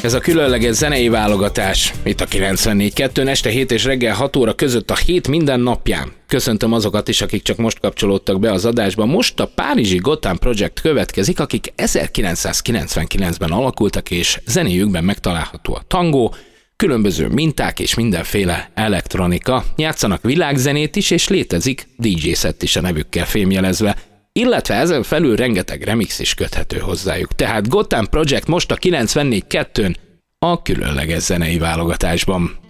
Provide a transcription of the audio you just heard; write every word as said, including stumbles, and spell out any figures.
Ez a különleges zenei válogatás itt a kilencvennégy kettőn este hét és reggel hat óra között a hét minden napján. Köszöntöm azokat is, akik csak most kapcsolódtak be az adásba. Most a párizsi Gotham Project következik, akik ezerkilencszázkilencvenkilencben alakultak, és zenéjükben megtalálható a tangó, különböző minták és mindenféle elektronika. Játszanak világzenét is, és létezik dé dzsé set is a nevükkel fémjelezve. Illetve ezen felül rengeteg remix is köthető hozzájuk. Tehát Gotham Project most a kilencvennégy kettőn a különleges zenei válogatásban.